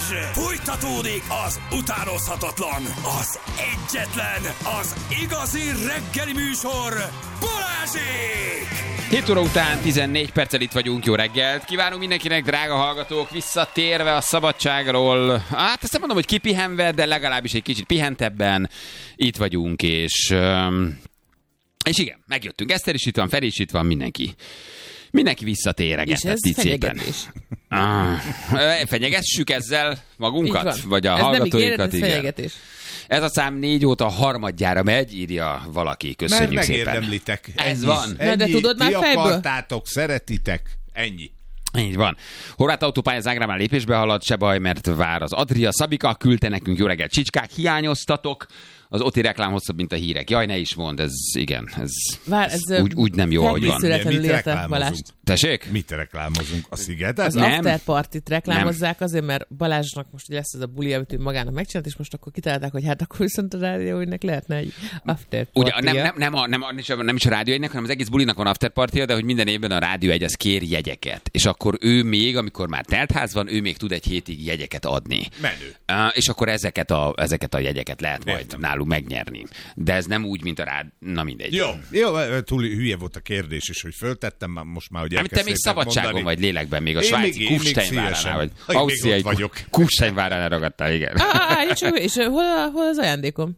Fújtatódik az utánozhatatlan, az egyetlen, az igazi reggeli műsor, Balázsék! 7 óra után 14 perccel itt vagyunk, jó reggelt! Kívánunk mindenkinek, drága hallgatók, visszatérve a szabadságról. Hát ezt nem mondom, hogy kipihenve, de legalábbis egy kicsit pihentebben itt vagyunk, és igen, megjöttünk. Eszter is itt van, Feri is itt van, mindenki. Mindenki visszatéregetett itt szépen. Fenyegessük ezzel magunkat? Vagy a hallgatóinkat? Ez fenyegetés. Ez a szám 4 óta harmadjára megy, írja valaki. Köszönjük mert szépen. megérdemlitek. Ez van. De tudod már fejből? Akartátok, szeretitek. Ennyi. Így van. Horváth autópálya Zágrában lépésbe halad, se baj, mert vár az Adria. Szabika küldte nekünk, jó reggelt, csicskák, hiányoztatok. Az OTI reklám hosszabb, mint a hírek. Jaj, ne is mondd, ez igen, ez úgy nem jó, ahogy van. Mit reklámozunk? Tessék? Mit reklámozunk? A Szigetet? Az after party-t reklámozzák azért, mert Balázsnak most lesz ez a buli, amit ő magának megcsinált, és most akkor kitalálták, hogy hát akkor viszont a rádióinek lehetne egy after party-ja. Ugye nem is a Rádió 1-nek, hanem az egész bulinak van after party-ja, de hogy minden évben a Rádió 1 az kér jegyeket. És akkor ő még, amikor már teltház van, ő még tud egy hétig jegyeket adni. Menő. És akkor ezeket a jegyeket lehet majd nálunk megnyerni. De ez nem úgy, mint a rád... Na mindegy. Jó, túl hülye volt a kérdés is, hogy föltettem most már, hogy amit te még szabadságon mondani. vagy lélekben, még a svájci Kufsteinváránál, vagy ausztriai Kufsteinváránál ragadtál, igen. És hol az ajándékom?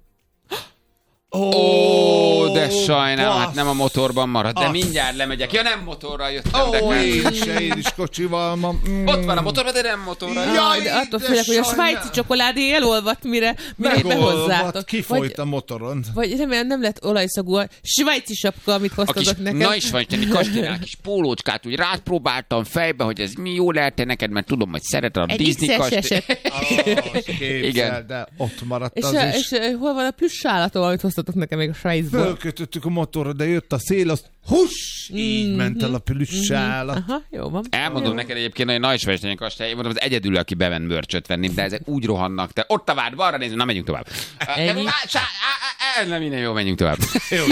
De sajnálom, hát nem a motorban marad, de mindjárt lemegyek. Ja, nem motorral jöttem, de én is kocsival ma. Ott van a motorban, de nem motorral. Jaj, de attól félek, hogy a svájci csokoládé elolvadt, mire behozzátok. Kifolyt a motoron. Vagy remélem nem lett olajszagú a svájci sapka, amit hoztatok nekem. Na is van, tenni kasténál kis pólócskát, úgy rápróbáltam fejbe, hogy ez mi jó lehet neked, mert tudom, hogy szereted a Disney kastélyt. Igen. De ott maradt az is. És hol van a plusz állatom, amit hoztatok nekem még a Svájcból? Fölkötöttük a motorra, de jött a szél, azt így ment el a plusz állat. Aha, jó van. Elmondom neked egyébként, hogy nagy Svájcsi kastély, mondom, az egyedül, aki beven mörcsöt venni, de ezek úgy rohannak, te ott a várd, balra nézni, na menjünk tovább. Nem, minden jó, menjünk tovább. Jó,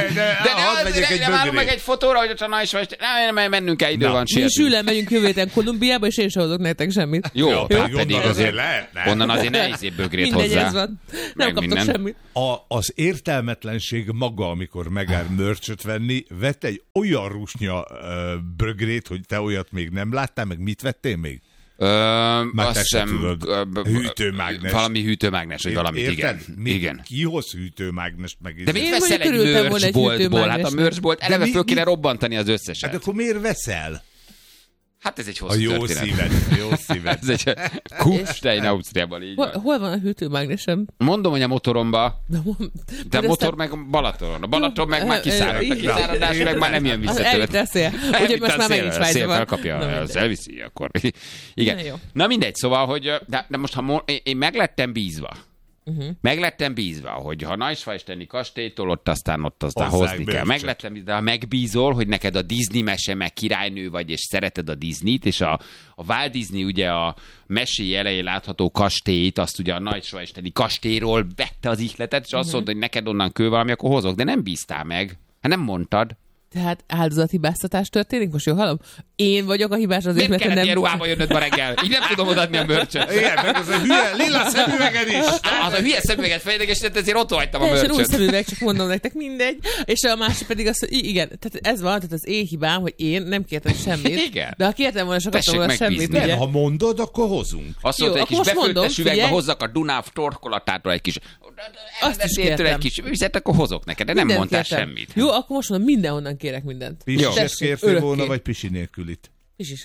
de várunk meg egy fotóra, hogy ott a nagy Svájci, nem, mennünk kell, idő van, sietünk. Mi Süllen megyünk jövő héten Kolumbiába, és én sem hozok nektek semmit. Jó, pedig azért onnan azért ne izébb bögrét hozzá. Mindegy, ez van. Nem kaptok semmit. Az értelmetlenség maga, amikor megár mörcsöt venni, vett egy olyan rusnya bögrét, hogy te olyat még nem láttál, meg mit vettél még? Azt hiszem, hűtőmágnes. Valami hűtőmágnes, vagy valamit, igen. Ki hoz hűtőmágnest meg? De mit veszel egy merchboltból? Hát a merchbolt eleve föl kéne robbantani az összeset. Hát akkor miért veszel? Hát ez egy hosszú történet. Jó szíved. Ez egy Kufstein Ausztriában így van. Hol van a hűtőmágnesem? Mondom, hogy a motoromba. De a motor meg a Balatonon. A Balaton meg már kiszáradt. A kiszáradás meg már nem jön vissza tőle. Elvitte a szél. Úgyhogy most már megint Svájcban van. Felkapja, az elviszi akkor. Igen. Na mindegy, szóval, hogy de most én meglettem bízva. Meglettem bízva, hogy ha Neuschwansteini kastélytól ott aztán hozni kell. Meglettem bízva, de ha megbízol, hogy neked a Disney mese, meg királynő vagy, és szereted a Disneyt, és a Walt Disney ugye a meséi elején látható kastélyt, azt ugye a Neuschwansteini kastélyról vette az ihletet, és azt mondta, hogy neked onnan kell valami, akkor hozok, de nem bíztál meg. Hát nem mondtad. Tehát áldozathibáztatás történik? Most jól hallom? Én vagyok a hibás azért, mert nem... ilyen ruhába jönnöd ma reggel? Így nem tudom odaadni a mörcsöt. Igen, meg az a hülye lila szemüveged is. Az a hülye szemüveget fejlegesített, ezért ott hagytam a mörcsöt. És új szemüveg, csak mondom nektek, mindegy. És a másik pedig az, hogy igen, tehát ez van, tehát az én hibám, hogy én nem kértem semmit. Igen. De ha kértem volna, sokat volna semmit. Nem, ha mondod, akkor hozunk. Azt mondta, egy kis befőttes üvegbe hozzak a Dunáv torkolatától egy kis... Azt is kértem. Egy kis vizet, akkor hozok neked, de nem mondtál semmit. Jó, akkor most mondom, mindenhonnan kérek mindent. Pisis kértél volna, vagy pisi nélkülit? Pisis.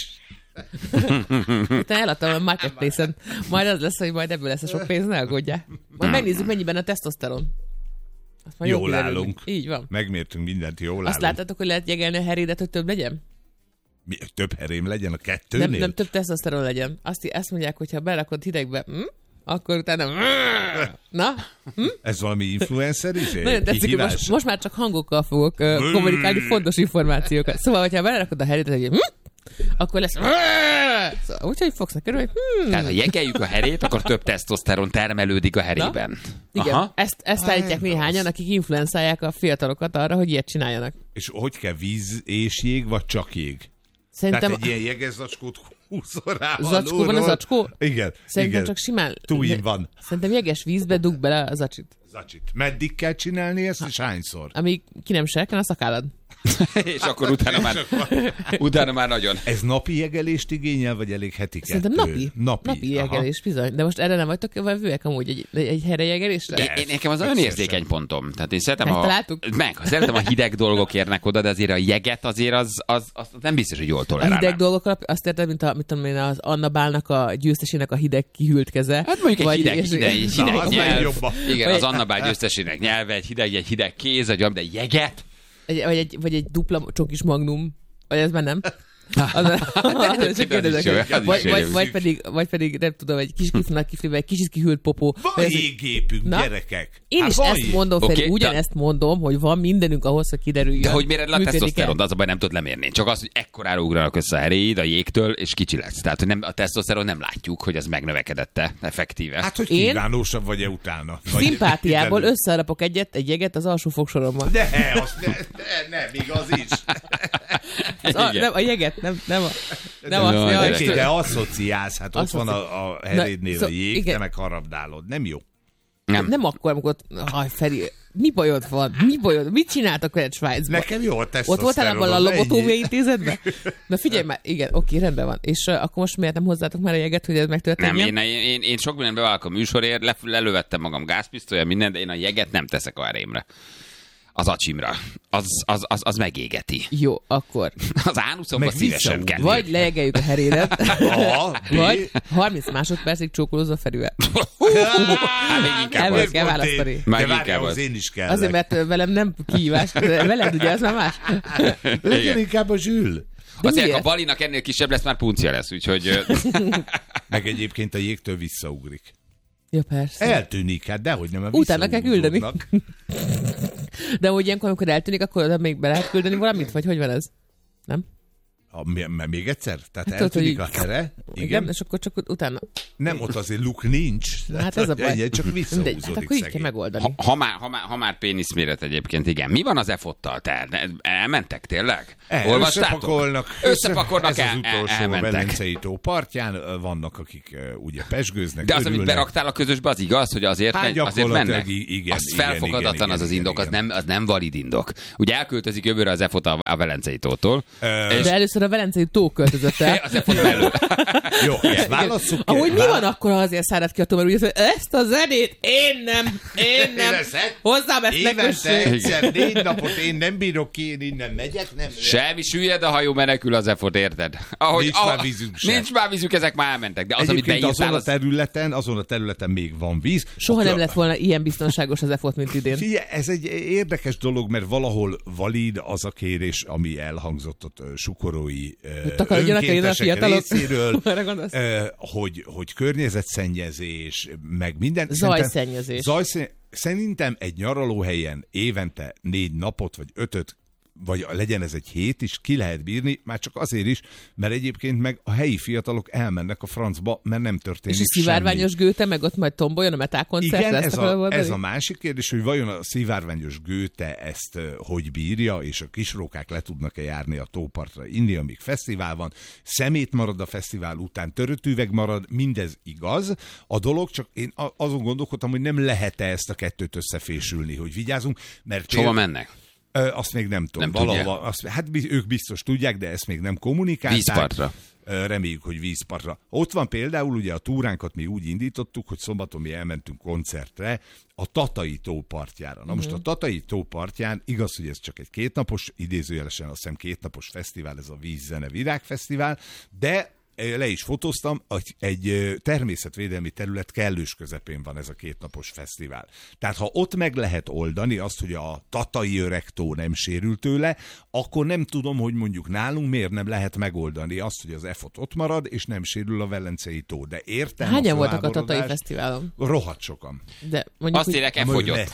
Utána eladtam a marketplace-en. Majd az lesz, hogy majd ebből lesz a sok pénz, ne aggódjál. Majd megnézzük, mennyiben a tesztoszteron. Jól állunk. Így van. Megmértünk mindent, jól állunk. Azt láttatok, hogy lehet jegelni a herédet, hogy több legyen? Több herém legyen a kettőnél? Nem több tesztoszteron legyen. Azt mondják, hogy ha berakod hidegbe, akkor utána... Na? Ez valami influencer is? Nagyon tetszik, hogy most már csak hangokkal fogok kommunikálni fontos információkat. Szóval, hogyha berakod a herét, hogy akkor lesz... Szóval, úgyhogy fogsz neked, hogy... Tehát, ha jegeljük a herét, akkor több tesztoszteron termelődik a herében. Na? Igen, ezt állítják néhányan, akik influenzálják a fiatalokat arra, hogy ilyet csináljanak. És hogy kell víz és jég, vagy csak jég? Szerintem... Tehát egy ilyen jegezacskót úszol rá. Zacskóban az zacskó? Igen. Szerintem igen. csak simán... Túin van. Szerintem jeges vízbe dugd bele a zacsit. Meddig kell csinálni ezt, és hányszor? Amíg ki nem serken a szakállad. És akkor utána már nagyon. Ez napi jegelést igényel, vagy elég heti kettő? Szerintem napi jegelés, bizony. De most erre nem vagytok vevőek amúgy egy helyre jegelésre? Nekem az olyan érzékeny pontom. Tehát én szeretem szeretem a hideg dolgok érnek oda, de azért a jeget azért az nem biztos, hogy jól tolerálnám. A hideg dolgok alapján azt érted, mint az Anna Bálnak a győztesének a hideg kihűlt keze. Hát mondjuk egy hideg nyelv. Igen, az Anna Bál győztesének nyelve, egy hideg kéz, de jeget. Vagy egy dupla csokis magnum. Vagy ez már nem? Vagy pedig nem tudom, egy kis kifli, nagy kiflivel, egy kicsit kihűlt popó. Van jégépünk, gyerekek. Én is ezt mondom, Feri, ugyanezt mondom, hogy van mindenünk ahhoz, hogy kiderüljön. De hogy méred le a tesztoszteront, az a baj, nem tudod lemérni. Csak az, hogy ekkorára ugranak össze a heréid a jégtől, és kicsi lesz. Tehát hogy a tesztoszteron nem látjuk, hogy ez megnövekedette effektíve. Hát, hogy kívánósabb vagy-e utána? Szimpátiából összearapok egy jeget az alsó fogsorommal. Nem, igaz is. A jeget, nem azt. De asszociálsz, hát ott van a herédnél a jég, te meg harabdálod. Nem jó. Nem akkor, amikor Feri, mi bajod van? Mit csináltak veled Svájcban? Nekem jó a tesztoszteron. Ott voltál abban a lobotómiai intézetben? Na figyelj már, igen, oké, rendben van. És akkor most miért nem hozzátok már a jeget, hogy ez megtörténjen? Nem, én sok mindent bevállalok a műsorért, lelövettem magam gázpisztolya, minden, de én a jeget nem teszek a herémre. Az acsimra. Az megégeti. Jó, akkor. Az ánuszomba szívesen kell. Vagy lejegeljük a herédet, vagy 30 másodpercig csókolózva Ferivel. Ebből kell választani. De várjál, az én is kell. Azért, mert velem nem kihívás, veled ugye, az már más. Legyen inkább a Zsül. Azért, ha a Balinak ennél kisebb lesz, már puncia lesz, úgyhogy... Meg egyébként a jégtől visszaugrik. Ja, persze. Eltűnik, hát dehogy nem. Utána kell küldeni. De hogy ilyenkor, amikor eltűnik, akkor még be lehet küldeni valamit? Vagy hogy van ez? Nem? Még egyszer? Tehát hát eltűnik a here? Igen, és akkor csak utána... Nem, ott azért luk nincs. Hát ez a baj. Csak visszahúzódik. Hát akkor így kell megoldani. Ha már péniszméret egyébként, igen. Mi van az EFOT-tal? Elmentek tényleg? Összepakolnak. Összepakolnak, ez az utolsó a Velencei tó partján. Vannak, akik ugye pesgőznek. De az, amit beraktál a közösbe, az igaz, hogy azért mennek? Igen, az felfogadatlan az indok, az nem valid indok. Ugye elköltözik jövőre az EFOT a Velencei tótól. De először a Velencei tó költözött el. Az EFOT belül. Jó, ezt válasszuk. Ahogy mi van akkor, ha azért szárad ki a tó, mert úgy ezt a zenét én nem. Hozzám ezt ne kössék. Évente egyszer 4 napot én nem bírok ki, én innen megyek. Nem. Semmi, süllyed a hajó, menekül az EFOT, érted? Már vízünk sem. Nincs már vízük, ezek már elmentek. De az, egyébként amit beírtál, azon a területen még van víz. Soha nem lett volna ilyen biztonságos az EFOT, mint idén. Figyelj, ez egy érdekes dolog, mert valahol valid az a kérés, ami elhangzott ott sukorói önkéntesek részéről, hogy környezetszennyezés, meg minden. Zajszennyezés. Szerintem egy nyaralóhelyen évente 4 napot, vagy 5-öt, vagy legyen ez egy 7 is, ki lehet bírni, már csak azért is, mert egyébként meg a helyi fiatalok elmennek a francba, mert nem történik semmi. És a szivárványos Göte, meg ott majd tomboljon a metálkoncert? Igen, ez a másik kérdés, hogy vajon a szivárványos Göte ezt hogy bírja, és a kisrókák le tudnak-e járni a tópartra inni, amíg fesztivál van, szemét marad a fesztivál után, törötüveg marad, mindez igaz. A dolog, csak én azon gondolkodtam, hogy nem lehet-e ezt a kettőt összefésülni, hogy vigyázunk, mert... Hova mennek? Azt még nem tudom. Valahol, hát ők biztos tudják, de ezt még nem kommunikálták. Vízpartra. Reméljük, hogy vízpartra. Ott van például, ugye a túránkat mi úgy indítottuk, hogy szombaton mi elmentünk koncertre a Tatai tó partjára. Na most a Tatai tó partján, igaz, hogy ez csak egy 2 napos, idézőjelesen azt hiszem 2 napos fesztivál, ez a Vízzene Virágfesztivál, de le is fotóztam, egy természetvédelmi terület kellős közepén van ez a 2 napos fesztivál. Tehát ha ott meg lehet oldani azt, hogy a Tatai öregtó nem sérül tőle, akkor nem tudom, hogy mondjuk nálunk miért nem lehet megoldani azt, hogy az EFOT ott marad, és nem sérül a Velencei tó. De értem. Hányan voltak a Tatai fesztiválon? Rohadt sokan. De mondjuk, azt írják, elfogyott.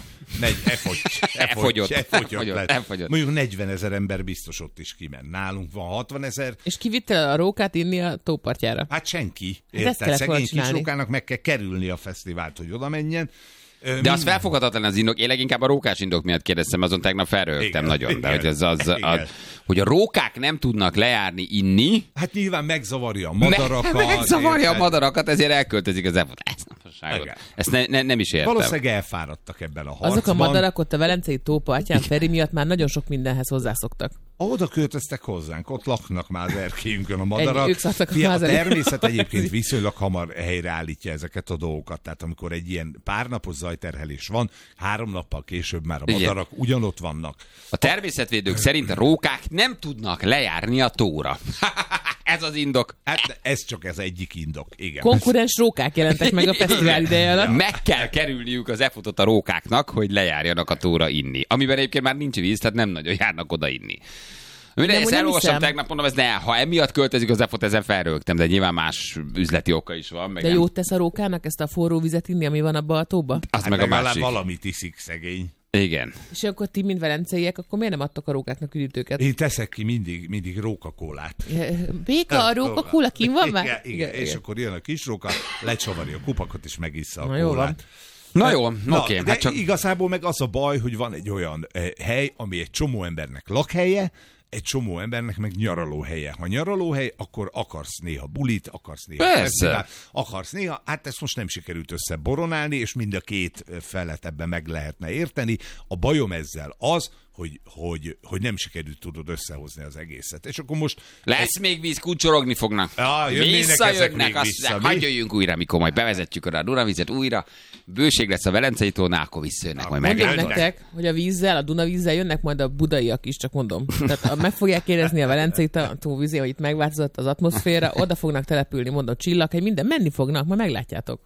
Elfogyott. Mondjuk 40 000 ember biztos ott is kiment. Nálunk van 60 000. És ki vitte a rókát inni a tópartjára? Hát senki. Érted? Szegény kisrókának meg kell kerülni a fesztivált, hogy oda menjen. De az felfoghatatlan az indok. Én leginkább a rókás indok miatt kérdeztem, azon tegnap felröhögtem nagyon. De hogy, hogy a rókák nem tudnak lejárni inni. Hát nyilván megzavarja a madarakat. Megzavarja a madarakat, ezért elköltözik az ezt nem is értem. Valószínűleg elfáradtak ebben a harcban. Azok a madarak ott a Velencei tó partján, Feri miatt már nagyon sok mindenhez hozzászoktak. Oda költöztek hozzánk, ott laknak már az erkélyünkön a madarak. A természet egyébként viszonylag hamar helyreállítja ezeket a dolgokat. Tehát amikor egy ilyen párnapos zajterhelés van, 3 nappal később már a madarak ugyanott vannak. A természetvédők szerint a rókák nem tudnak lejárni a tóra. Ez az indok. Hát ez csak ez egyik indok, igen. Konkurens rókák jelentek meg a fesztivál ideje alatt. Meg kell kerülniük az efutot a rókáknak, hogy lejárjanak a tóra inni. Amiben egyébként már nincs víz, tehát nem nagyon járnak oda inni. Ezt elolvastam tegnap, mondom, ha emiatt költözik az EFOT, ezen felrögtem, de nyilván más üzleti oka is van. De jót tesz a rókának ezt a forró vizet inni, ami van abban a tóba? Az meg a másik. Valamit iszik szegény. Igen. És akkor ti, mint velenceiek, akkor miért nem adtok a rókáknak üdítőket? Én teszek ki mindig rókakólát. Béka, a rókakóla kín van már? Igen. És akkor jön a kis róka, lecsavarja a kupakot, és megissza a kólát. Jó van. Na jó, oké. De csak... igazából meg az a baj, hogy van egy olyan hely, ami egy csomó embernek lakhelye, egy csomó embernek meg nyaralóhelye. Ha nyaralóhely, akkor akarsz néha bulit, akarsz néha fesztivál, akarsz néha, hát ezt most nem sikerült összeboronálni, és mind a két felet ebben meg lehetne érteni. A bajom ezzel az, hogy nem sikerült tudod összehozni az egészet. És akkor most... Lesz még víz, kucsorogni fognak. Visszajönnek, hagyj jöjjünk újra, mikor majd bevezetjük a Dunavizet újra. Bőség lesz a Velencei tónál, akkor visszajönnek, majd meglátnak. Nektek, hogy a vízzel, a Dunavízzel jönnek majd a budaiak is, csak mondom. Tehát meg fogják érezni a Velencei tó vízé, hogy itt megváltozott az atmoszféra, oda fognak települni, mondom, csillaghely, minden menni fognak, majd meglátjátok.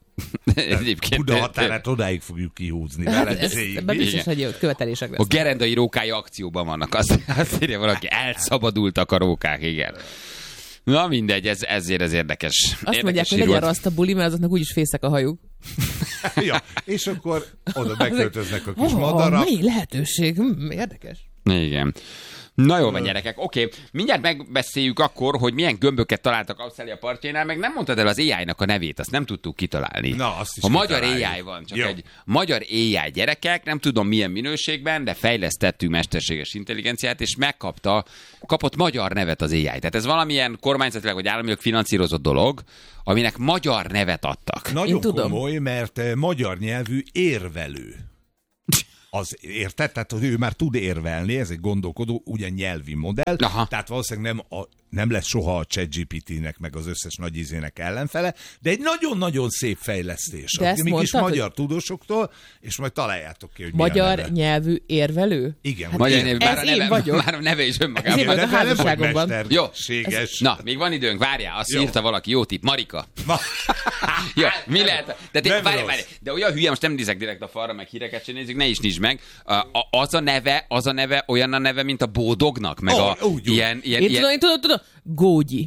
Buda határát odáig fogjuk kihúzni. Ebben biztos, hogy követelések lesznek. A gerendai rókái akcióban vannak. Azt írja valaki, elszabadultak a rókák, igen. Na mindegy, ezért ez érdekes. Azt mondják, hogy legyen raszt a buli, mert azoknak úgyis fészek a hajuk. Ja, és akkor oda beköltöznek a kis madarak. Mi lehetőség? Érdekes. Igen. Na jó van, gyerekek, oké. Mindjárt megbeszéljük akkor, hogy milyen gömböket találtak Ausztrália partjainál, meg nem mondtad el az AI-nak a nevét, azt nem tudtuk kitalálni. Na, azt is a magyar AI van, csak egy magyar AI gyerekek, nem tudom milyen minőségben, de fejlesztettünk mesterséges intelligenciát, és kapott magyar nevet az AI. Tehát ez valamilyen kormányzatilag vagy államilag finanszírozott dolog, aminek magyar nevet adtak. Nagyon komoly, mert magyar nyelvű érvelő. Az érted? Tehát, hogy ő már tud érvelni, ez egy gondolkodó, ugyan nyelvi modell, tehát valószínűleg nem lesz soha a ChatGPT-nek, meg az összes nagy izének ellenfele, de egy nagyon-nagyon szép fejlesztés. De mi kis magyar tudósoktól, és majd találjátok ki, hogy magyar nyelvű érvelő? Igen. Hát magyar nyelvű, már a neve is önmagában. Ez én a házasságomban. Jó. Na, még van időnk, várjál, azt írta valaki, jó tipp, Marika. Jó, mi lehet? Várj, de olyan hülye, most nem nézek direkt a falra, meg híreket sem nézzük, ne is nincs meg. Az a neve olyan a neve, mint a Bódognak, meg ilyen... Én tudom, Gógyi.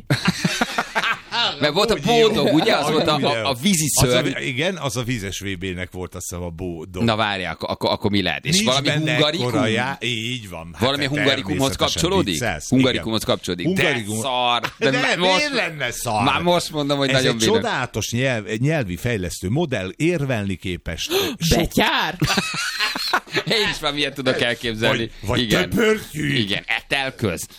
Mert volt a Bódog, ugye? Az volt a víziszörny. Igen, az a vízes VB-nek volt, azt hiszem, a Bódog. Na várjál, akkor mi lehet? És nincs valami hungarikum? Így van. Valami hungarikumhoz kapcsolódik? Hungarikumhoz kapcsolódik. De szar! De miért lenne szar? Már most mondom, hogy nagyon bírok. Ez egy csodálatos nyelvi fejlesztő modell, érvelni képes. Betyár! Én is már miért tudok elképzelni. Vagy töpörtyű. Igen, etelköz.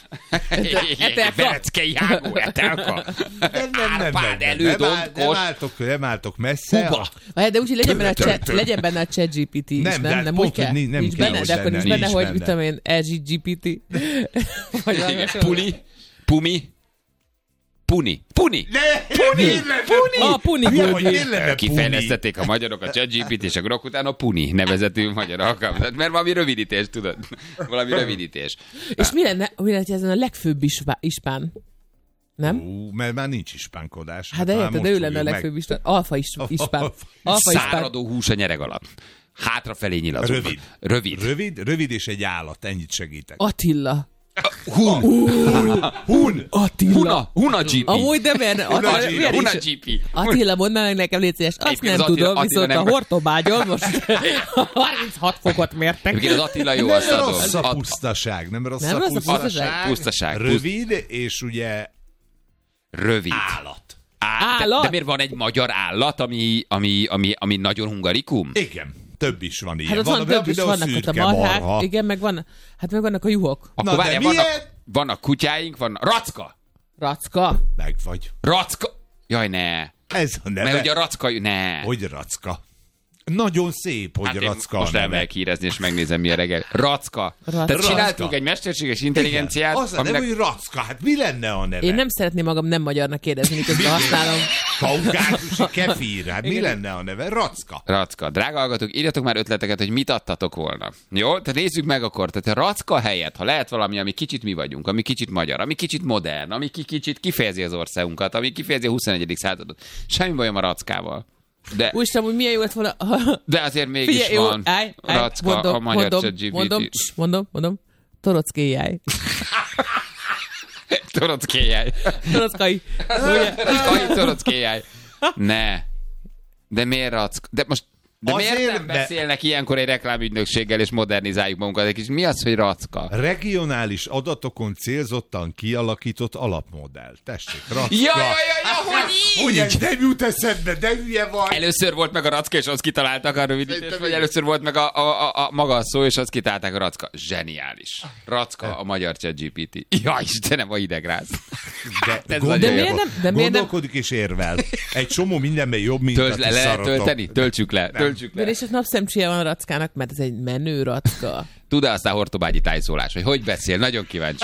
Vereckei Ágó, etelka. Árpád, elődontkos. Nem álltok messze. Huba. De úgyhogy legyen benne a ChatGPT is, nem úgy kell. Nincs benne, de akkor nincs benne, hogy mit tudom én, LGGPT. Puli. Puni. Kifejlesztették a magyarok a ChatGPT, és akkor utána Puni nevezetű magyar alkalmazat. Mert valami rövidítés, tudod? Valami rövidítés. És mi lenne, hogy ezen a legfőbb ispán? Nem? Mert már nincs ispánkodás. Hát de érted, de ő lenne a legfőbb ispán. Alfa ispán. Száradó hús a nyereg alatt. Hátrafelé nyilatozva. Rövid és egy állat, ennyit segítek. Attila. Hun. Attila. Huna GP. Amúgy de Huna GP. Attila, mondd meg nekem, légy szíves. Azt nem tudom, viszont a Hortobágyon most 36 fokot mértek. Igen, az Attila jó, azt adom. Nem rossz a pusztaság. Nem rossz a pusztaság. Rövid, és ugye rövid. Állat. De miért van egy magyar állat, ami nagyon hungarikum? Igen. több is van ilyen. Hát ott van több is, vannak ott a marhák, igen, meg vannak a juhok. Akkor várjál, vannak kutyáink, van Racka. Meg vagy. Racka. Jaj, ne. Ez a neve. Mert ugye a Racka, ne. Hogy Racka? Nagyon szép, hogy Racka. Most elmegyek hírezni, és megnézem, mi a reggel. Racka. Tehát csináltunk egy mesterséges intelligenciát. Igen, az a neve, hogy Racka. Hát mi lenne a neve? Én nem szeretném magam nem magyarnak kérdezni, miközben használom. Kaukázusi kefír. Hát mi lenne a neve? Racka. Racka. Drága hallgatók, írjatok már ötleteket, hogy mit adtatok volna. Jó? Tehát nézzük meg akkor. Tehát a Racka helyett, ha lehet valami, ami kicsit mi vagyunk, ami kicsit magyar, ami kicsit modern, ami kicsit kifejezi az országunkat, ami kifejezi a 21. századot. Semmi bajom a Rackával. De... Úristen, hogy milyen jó lett volna... De azért mégis figyelj, van Racka, a magyar ChatGPT. Mondom. Torockéjáj. Torockéjáj. Torockéjáj. Ne. De miért Racka? De miért nem beszélnek ilyenkor egy reklámügynökséggel, és modernizáljuk magunkat egy kicsit? Mi az, hogy Racka? Regionális adatokon célzottan kialakított alapmodell. Tessék, Racka. Ja, hogy így? Hogy nem jut eszedbe, de hülye vagy. Először volt meg a Racka, és azt kitaláltak a rövidítést, vagy először volt meg a maga a szó, és azt kitalálták a Racka. Zseniális. Racka, a magyar ChatGPT. Ja, Istenem, a hidegráz. De gondolkodik és érvel. Egy csomó mindenben jobb, mint a ti szaratok. Töltsük le. De és a napszemcséje van a Rackának, mert ez egy menő Racka. Tud-e aztán hortobágyi tájszólás, hogy beszél? Nagyon kíváncsi.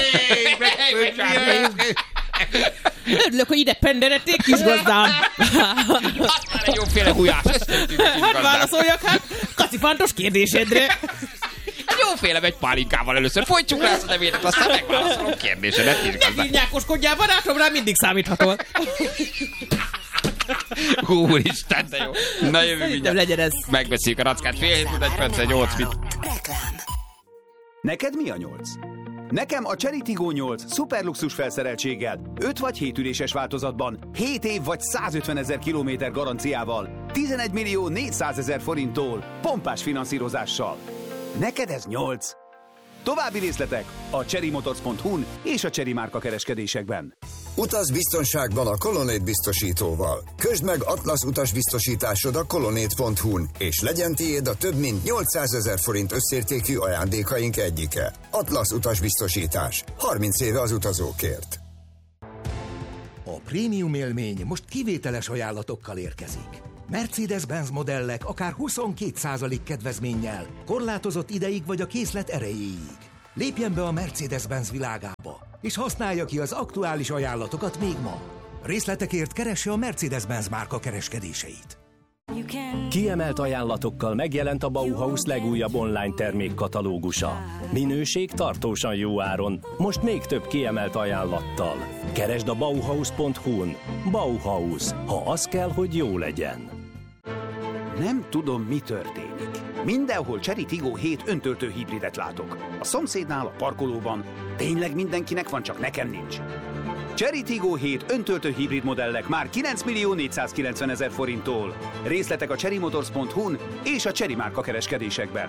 Örülök, hogy ide penderedték, kisgazdám. Aztán egy jóféle hujás. Hát válaszoljak, kacifántos kérdésedre. Jóféle megy pálinkával először. Folytsuk le ezt a nevédet, aztán megválaszolom kérdésedet. Ne így nyákoskodjál, barátom, rá mindig számíthatol. Úristen, de jó. Na jövő mindjárt. Legyen ez. Megbeszéljük a Rackát. Fél hét, egy perc, 8 mit. Neked mi a 8? Nekem a Chery Tiggo 8 szuperluxus felszereltséggel, 5 vagy 7 üléses változatban, 7 év vagy 150 000 kilométer garanciával, 11 millió 400 000 forinttól, pompás finanszírozással. Neked ez 8? További részletek a cherrymotors.hu-n és a Chery márka kereskedésekben. Utaz biztonságban a Colonnade biztosítóval. Közd meg Atlasz utasbiztosításod a colonnade.hu-n, és legyen tiéd a több mint 800 000 forint összértékű ajándékaink egyike. Atlasz utasbiztosítás. 30 éve az utazókért. A prémium élmény most kivételes ajánlatokkal érkezik. Mercedes-Benz modellek akár 22% kedvezménnyel, korlátozott ideig vagy a készlet erejéig. Lépjen be a Mercedes-Benz világába, és használja ki az aktuális ajánlatokat még ma. Részletekért keresse a Mercedes-Benz márka kereskedéseit. Kiemelt ajánlatokkal megjelent a Bauhaus legújabb online termékkatalógusa. Minőség tartósan jó áron, most még több kiemelt ajánlattal. Keresd a Bauhaus.hu-n. Bauhaus, ha az kell, hogy jó legyen. Nem tudom, mi történik. Mindenhol Chery Tiggo 7 öntöltő hibridet látok. A szomszédnál, a parkolóban. Tényleg mindenkinek van, csak nekem nincs. Chery Tiggo 7 öntöltő hibrid modellek már 9 millió 490 000 forinttól. Részletek a cherrymotors.hu-n és a Chery márka kereskedésekben.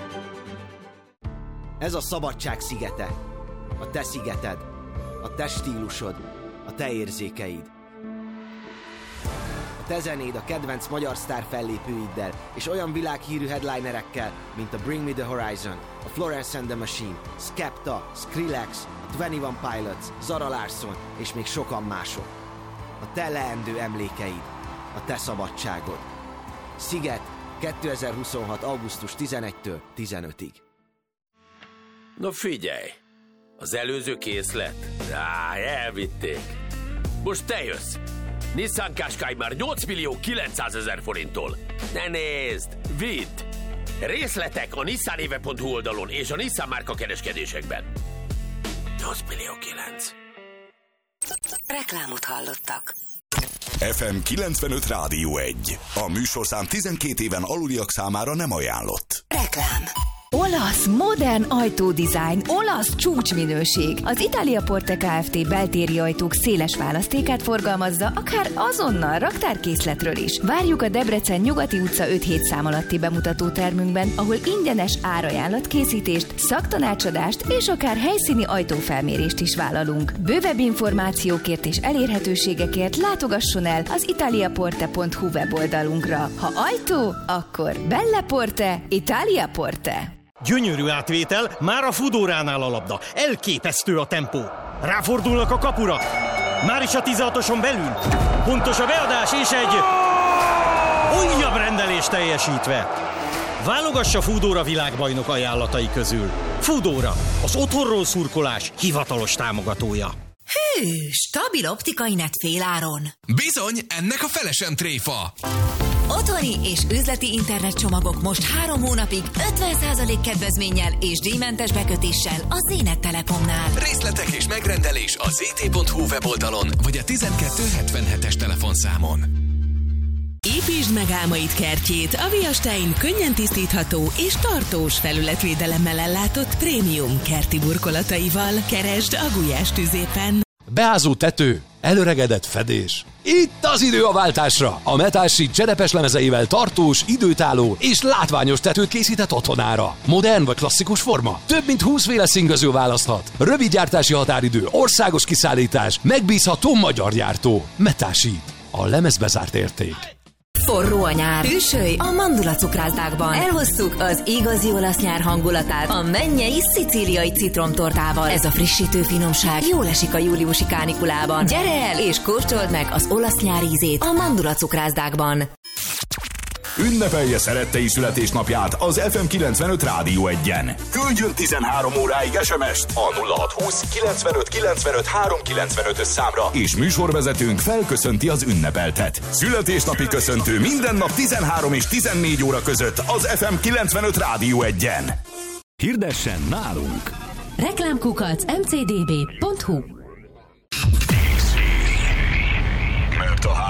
Ez a szabadság szigete. A te szigeted. A te stílusod. A te érzékeid. A te zenéd a kedvenc magyar sztár fellépőiddel és olyan világhírű headlinerekkel, mint a Bring Me The Horizon, a Florence and the Machine, Skepta, Skrillex, a 21 Pilots, Zara Larsson és még sokan mások. A te leendő emlékeid, a te szabadságod. Sziget 2026. augusztus 11-től 15-ig. Na figyelj! Az előző készlet? Elvitték. Most te jössz! Nissan Qashqai már 8 millió 900 000 forinttól. Ne nézd! Vidd! Részletek a nissanéve.hu oldalon és a Nissan márka kereskedésekben. 8 millió 9. Reklámot hallottak. FM 95 Rádió 1. A műsorszám 12 éven aluliak számára nem ajánlott. Reklám. Olasz, modern ajtódizájn, olasz csúcsminőség. Az Italia Porte Kft. Beltéri ajtók széles választékát forgalmazza, akár azonnal raktárkészletről is. Várjuk a Debrecen Nyugati utca 5-7 szám alatti bemutató termünkben, ahol ingyenes árajánlatkészítést, szaktanácsadást és akár helyszíni ajtófelmérést is vállalunk. Bővebb információkért és elérhetőségekért látogasson el az italiaporte.hu weboldalunkra. Ha ajtó, akkor Belle Porte, Italia Porte. Gyönyörű átvétel, már a Foodóránál a labda. Elképesztő a tempó. Ráfordulnak a kapura. Már is a 16-oson belül. Pontos a beadás és egy újabb rendelés teljesítve. Válogassa Foodóra világbajnok ajánlatai közül. Foodóra, az otthonról szurkolás hivatalos támogatója. Hű, stabil optikai net féláron. Bizony, ennek a fele sem tréfa. Otthoni és üzleti internetcsomagok most 3 hónapig 50% kedvezménnyel és díjmentes bekötéssel a Zénet Telekomnál. Részletek és megrendelés a zt.hu weboldalon vagy a 1277-es telefonszámon. Építsd meg álmaid kertjét a Viastein könnyen tisztítható és tartós felületvédelemmel ellátott prémium kerti burkolataival. Keresd a Gulyás tüzépen. Beázó tető, előregedett fedés. Itt az idő a váltásra! A Metalsheet cserepes lemezeivel tartós, időtálló és látványos tetőt készített otthonára. Modern vagy klasszikus forma? Több mint 20 féle színgöző választhat. Rövid gyártási határidő, országos kiszállítás, megbízható magyar gyártó. Metalsheet. A lemezbezárt érték. Forró a nyár. Hűsölj a Mandula cukrászdákban. Elhoztuk az igazi olasz nyár hangulatát a mennyei szicíliai citromtortával. Ez a frissítő finomság jól esik a júliusi kánikulában. Gyere el és kóstold meg az olasz nyár ízét a Mandula cukrászdákban. Ünnepelje szerettei születésnapját az FM 95 Rádió 1-en. Küldjön 13 óráig SMS-t a 0620 95 95 395-ös számra, és műsorvezetőnk felköszönti az ünnepeltet. Születésnapi köszöntő minden nap 13 és 14 óra között az FM 95 Rádió 1-en. Hirdessen nálunk! Reklámkukac mcdb.hu. Mert a